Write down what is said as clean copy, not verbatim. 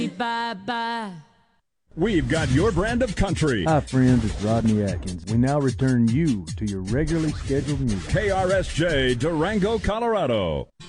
Bye-bye. We've got your brand of country. Hi, friends. It's Rodney Atkins. We now return you to your regularly scheduled music. KRSJ, Durango, Colorado.